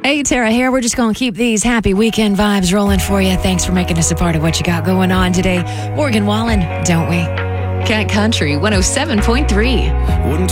Hey, Tara here. We're just going to keep these happy weekend vibes rolling for you. Thanks for making us a part of what you got going on today. Morgan Wallen, don't we? Cat Country 107.3.